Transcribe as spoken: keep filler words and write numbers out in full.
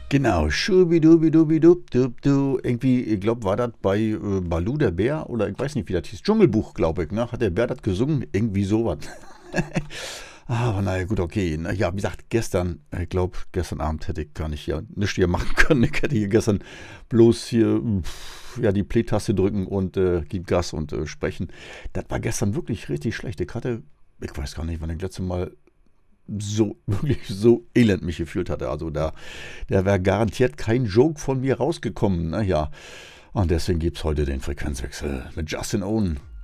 Genau, Schubidubidubidubdubdu. Irgendwie, ich glaube, war das bei äh, Balu der Bär oder ich weiß nicht, wie das hieß. Dschungelbuch, glaube ich, ne? Hat der Bär das gesungen? Irgendwie sowas. Aber naja, gut, okay. Na, ja, wie gesagt, gestern, ich glaube, gestern Abend hätte ich gar nicht hier nichts hier machen können. Ich hätte hier gestern bloß hier pff, ja, die Play-Taste drücken und äh, gib Gas und äh, sprechen. Das war gestern wirklich richtig schlecht. Ich hatte, ich weiß gar nicht, wann ich das letzte Mal so, wirklich so elend mich gefühlt hatte. Also da, da wäre garantiert kein Joke von mir rausgekommen. Naja, und deswegen gibt es heute den Frequenzwechsel mit Justin Owen.